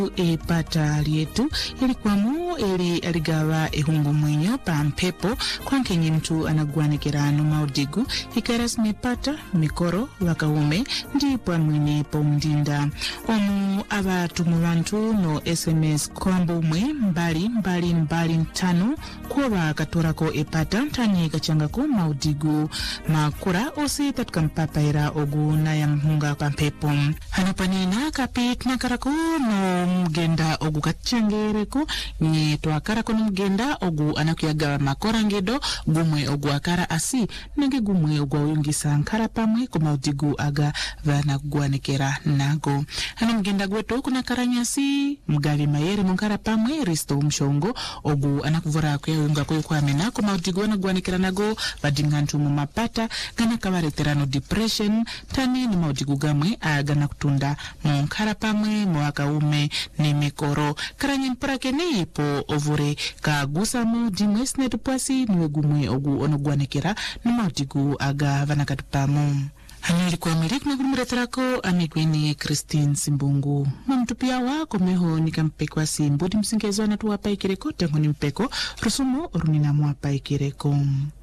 Epata lietu ilikuwamu ili aligawa ehungu mwenyo pa mpepo kwa nkenye mtu anagwanekera no maudigu ikarasme epata mikoro wakaume ndipo amwene po mdinda omu abatumu bantu no SMS kwamba umwe mbali ntano kuwa katorako epata ntani kachangako maudigu makura osi tatuka mpapaira ogu na ya mhunga pa mpepo hanopanina kapit na karako no mgenda ogu kachangereko ni twakarako no mgenda ogu anakuyaga makorangedo gumwe ogu akara asi nenge gumwe ogu uyungisa nkara pamwe kumaudigu aga vana guanekera nago hano mgenda gweto kuna karanyasi mgali mayeri munkara pamwe risto mshongo ogu anakuvura kuyunga kuyukwamena kumaudigu anaguanekera nago vadingantu mumapata gana kabareterano depression tani ni maudigu gamwe agana kutunda munkara pamwe mwakaume ni mikoro karanye mprake ni ipo ovure kagusamu dimwesne tupasi niwe gumwe ogu onogwanekera ni maudigu aga vanakatupamu Hanili kwa milik na gulumuretarako amigweni Christine Simbungu. Mamtupia wako meho nikampekwa simbudi msingezo na tuwapa ikireko tengo ni mpeko rusumo runina mwapa ikireko.